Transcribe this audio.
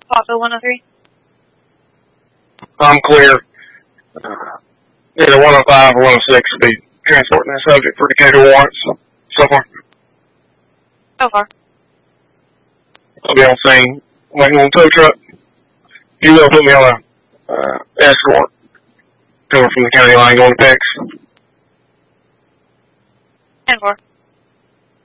Papa 103. I'm clear. Either 105 or 106 will be transporting the subject for Decatur warrants. So far. So far. I'll be on scene. Waiting on a tow truck. You will put me on a escort coming from the county line going to Pex. 10-4.